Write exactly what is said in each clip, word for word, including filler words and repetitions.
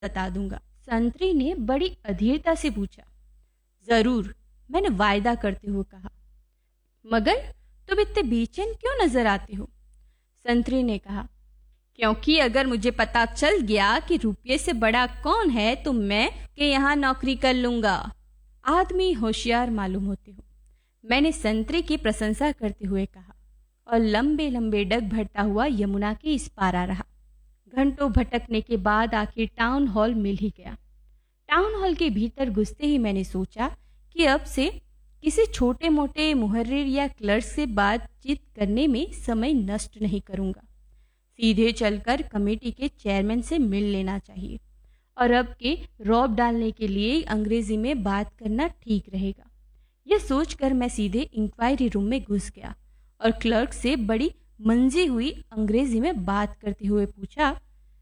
बता दूंगा। संतरी ने बड़ी अधीरता से पूछा। जरूर, मैंने वायदा करते हुए कहा। मगर तुम इतने बेचैन क्यों नजर आते हो? संतरी ने कहा, क्योंकि अगर मुझे पता चल गया कि रुपये से बड़ा कौन है तो मैं के यहाँ नौकरी कर लूंगा। आदमी होशियार मालूम होते हो, मैंने संतरी की प्रशंसा करते हुए कहा और लंबे लंबे डग भरता हुआ यमुना के इस पारा रहा। घंटों भटकने के बाद आखिर टाउन हॉल मिल ही गया। टाउन हॉल के भीतर घुसते ही मैंने सोचा कि अब से किसी छोटे मोटे मुहर्रिर या क्लर्क से बातचीत करने में समय नष्ट नहीं करूंगा। सीधे चलकर कमेटी के चेयरमैन से मिल लेना चाहिए और अब के रौब डालने के लिए अंग्रेजी में बात करना ठीक रहेगा। यह सोचकर मैं सीधे इंक्वायरी रूम में घुस गया और क्लर्क से बड़ी मंजी हुई अंग्रेजी में बात करते हुए पूछा,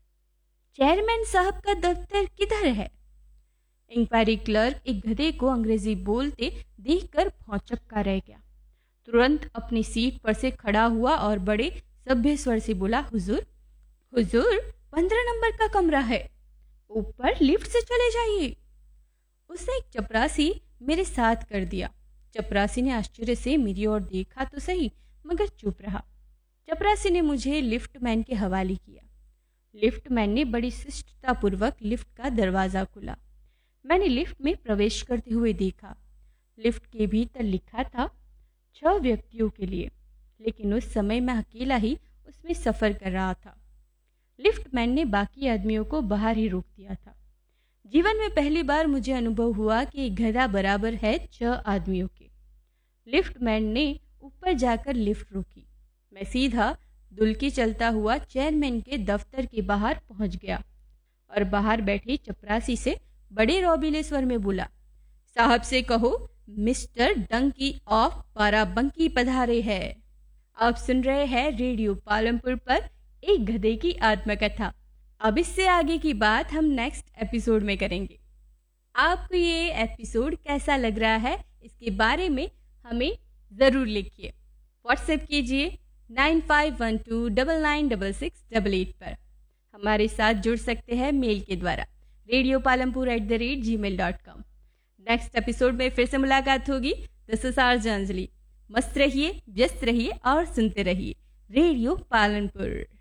चेयरमैन साहब का दफ्तर किधर है? इंक्वायरी क्लर्क एक गधे को अंग्रेजी बोलते देखकर भौचक्का रह गया। तुरंत अपनी सीट पर से खड़ा हुआ और बड़े सभ्य स्वर से बोला, हुजूर हुजूर पंद्रह नंबर का कमरा है, ऊपर लिफ्ट से चले जाइए। उसने एक चपरासी मेरे साथ कर दिया। चपरासी ने आश्चर्य से मेरी ओर देखा तो सही, मगर चुप रहा। चपरासी ने मुझे लिफ्टमैन के हवाले किया। लिफ्टमैन ने बड़ी शिष्टतापूर्वक लिफ्ट का दरवाज़ा खोला। मैंने लिफ्ट में प्रवेश करते हुए देखा। लिफ्ट के भीतर लिखा था छह व्यक्तियों के लिए, लेकिन उस समय मैं अकेला ही उसमें सफ़र कर रहा था। लिफ्टमैन ने बाकी आदमियों को बाहर ही रोक दिया था। जीवन में पहली बार मुझे अनुभव हुआ कि एक गधा बराबर है छह आदमियों के। लिफ्टमैन ने ऊपर जाकर लिफ्ट रोकी। मैं सीधा दुलकी चलता हुआ चेयरमैन के दफ्तर के बाहर पहुंच गया और बाहर बैठे चपरासी से बड़े रौबीले स्वर में बोला, साहब से कहो मिस्टर डंकी ऑफ बाराबंकी पधारे है। आप सुन रहे हैं रेडियो पालमपुर पर एक गधे की आत्मकथा। अब इससे आगे की बात हम नेक्स्ट एपिसोड में करेंगे। आपको ये एपिसोड कैसा लग रहा है इसके बारे में हमें ज़रूर लिखिए। व्हाट्सएप कीजिए nine five one two double nine double six double eight पर। हमारे साथ जुड़ सकते हैं मेल के द्वारा radio Palampur at the rate ji mail dot com. Next episode में फिर से मुलाकात होगी। This is RJ Anjali. मस्त रहिए, व्यस्त रहिए और सुनते रहिए रेडियो पालमपुर।